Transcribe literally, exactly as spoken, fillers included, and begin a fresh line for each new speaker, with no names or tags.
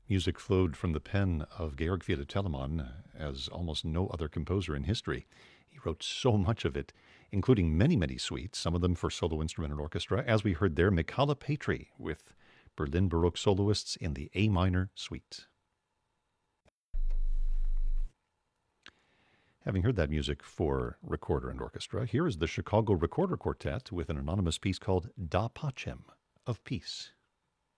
Music flowed from the pen of Georg Friedrich Telemann as almost no other composer in history. He wrote so much of it, including many, many suites, some of them for solo instrument and orchestra. As we heard there, Michala Petri with Berlin Baroque soloists in the A minor suite. Having heard that music for recorder and orchestra, here is the Chicago Recorder Quartet with an anonymous piece called Da Pacem, of Peace.